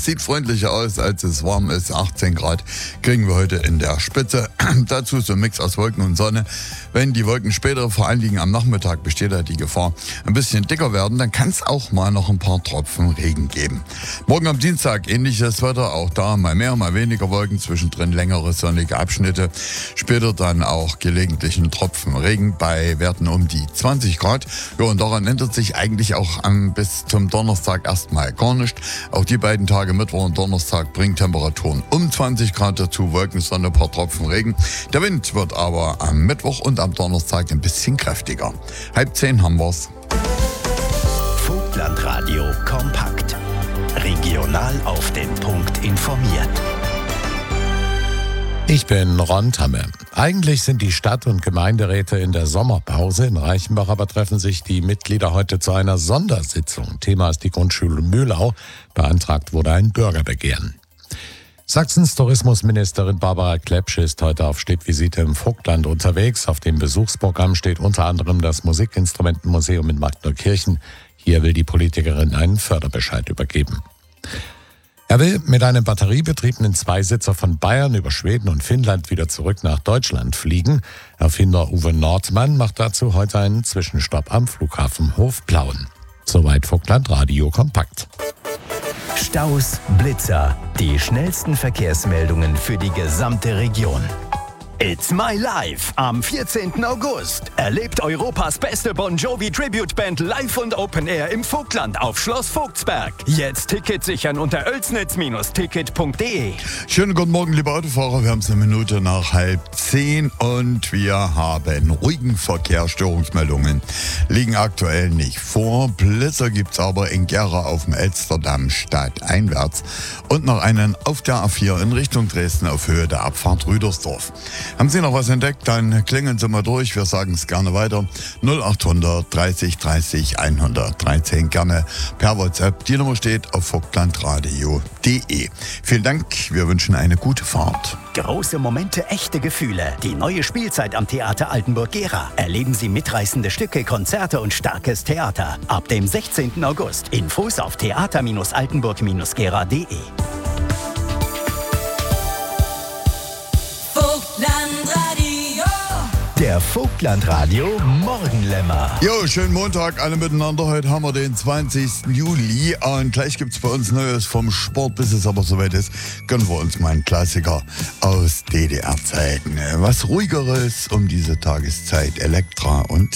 Es sieht freundlicher aus, als es warm ist. 18 Grad kriegen wir heute in der Spitze. Dazu so ein Mix aus Wolken und Sonne. Wenn die Wolken später, vor allen Dingen am Nachmittag, besteht da die Gefahr, ein bisschen dicker werden, dann kann es auch mal noch ein paar Tropfen Regen geben. Morgen am Dienstag ähnliches Wetter, auch da mal mehr, mal weniger Wolken, zwischendrin längere sonnige Abschnitte. Später dann auch gelegentlichen Tropfen Regen bei Werten um die 20 Grad. Ja, und daran ändert sich eigentlich auch bis zum Donnerstag erstmal gar nichts. Auch die beiden Tage Mittwoch und Donnerstag bringen Temperaturen um 20 Grad dazu, Wolken, Sonne, ein paar Tropfen Regen. Der Wind wird aber am Mittwoch und am Donnerstag ein bisschen kräftiger. 9:30 haben wir's. Vogtlandradio kompakt. Regional auf den Punkt informiert. Ich bin Ron Tamme. Eigentlich sind die Stadt- und Gemeinderäte in der Sommerpause. In Reichenbach aber treffen sich die Mitglieder heute zu einer Sondersitzung. Thema ist die Grundschule Mühlau. Beantragt wurde ein Bürgerbegehren. Sachsens Tourismusministerin Barbara Klepsch ist heute auf Städtvisite im Vogtland unterwegs. Auf dem Besuchsprogramm steht unter anderem das Musikinstrumentenmuseum in Magdenkirchen. Hier will die Politikerin einen Förderbescheid übergeben. Er will mit einem batteriebetriebenen Zweisitzer von Bayern über Schweden und Finnland wieder zurück nach Deutschland fliegen. Erfinder Uwe Nordmann macht dazu heute einen Zwischenstopp am Flughafen Hofplauen. Soweit Vogtlandradio kompakt. Staus, Blitzer, die schnellsten Verkehrsmeldungen für die gesamte Region. It's My Life am 14. August. Erlebt Europas beste Bon Jovi Tribute Band live und Open Air im Vogtland auf Schloss Vogtsberg. Jetzt Ticket sichern unter oelsnitz-ticket.de. Schönen guten Morgen, liebe Autofahrer. Wir haben es eine Minute nach 9:30 und wir haben ruhigen Verkehr. Störungsmeldungen liegen aktuell nicht vor. Blitzer gibt's aber in Gera auf dem Elsterdamm stadteinwärts und noch einen auf der A4 in Richtung Dresden auf Höhe der Abfahrt Rüdersdorf. Haben Sie noch was entdeckt? Dann klingeln Sie mal durch. Wir sagen es gerne weiter. 0800 30 30 113. Gerne per WhatsApp. Die Nummer steht auf vogtlandradio.de. Vielen Dank. Wir wünschen eine gute Fahrt. Große Momente, echte Gefühle. Die neue Spielzeit am Theater Altenburg-Gera. Erleben Sie mitreißende Stücke, Konzerte und starkes Theater. Ab dem 16. August. Infos auf theater-altenburg-gera.de. Der Vogtlandradio Morgenlämmer. Jo, schönen Montag alle miteinander. Heute haben wir den 20. Juli und gleich gibt's bei uns Neues vom Sport. Bis es aber soweit ist, gönnen wir uns mal einen Klassiker aus DDR-Zeiten. Was Ruhigeres um diese Tageszeit. Elektra und